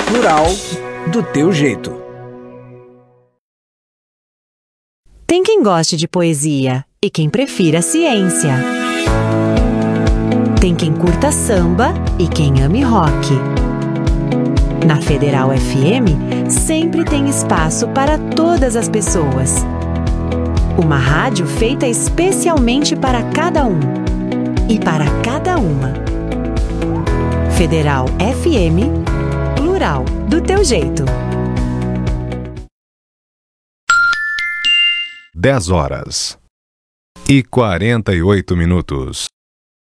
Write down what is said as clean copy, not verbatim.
Plural, do teu jeito. Tem quem goste de poesia e quem prefira ciência. Tem quem curta samba e quem ame rock. Na Federal FM, sempre tem espaço para todas as pessoas. Uma rádio feita especialmente para cada um e para cada uma. Federal FM, plural, do teu jeito. 10h48.